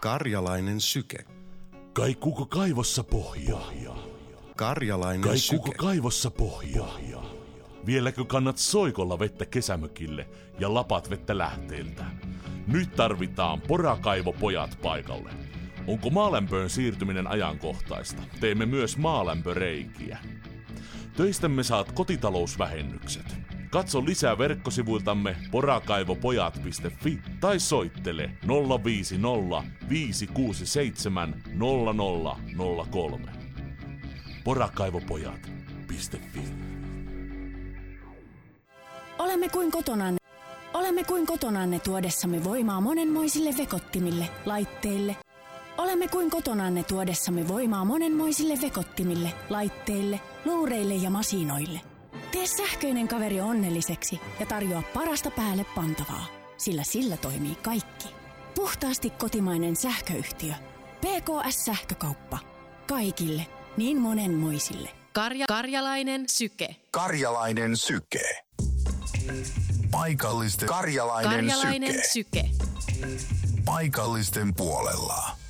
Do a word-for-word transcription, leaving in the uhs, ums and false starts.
Karjalainen syke. Kaikuuko kaivossa pohjaa? Karjalainen Kaikuuko syke. kaivossa pohjaa? Vieläkö kannat soikolla vettä kesämökille ja lapat vettä lähteiltä? Nyt tarvitaan porakaivopojat paikalle. Onko maalämpöön siirtyminen ajankohtaista? Teemme myös maalämpöreikiä. Töistämme saat kotitalousvähennykset. Katso lisää verkkosivuiltamme porakaivopojat piste fi tai soittele nolla viisi nolla viisi kuusi seitsemän nolla nolla nolla kolme. porakaivopojat piste fi. Olemme kuin kotonanne. Olemme kuin kotonanne tuodessamme voimaa monenmoisille vekottimille, laitteille. Olemme kuin kotonanne tuodessamme voimaa monenmoisille vekottimille, laitteille, luureille ja masinoille. Tee sähköinen kaveri onnelliseksi ja tarjoa parasta päälle pantavaa, sillä sillä toimii kaikki. Puhtaasti kotimainen sähköyhtiö. P K S-sähkökauppa. Kaikille, niin monenmoisille. Karja, karjalainen syke. Karjalainen syke. Paikallisten Karjalainen, Karjalainen syke. syke. Paikallisten puolella.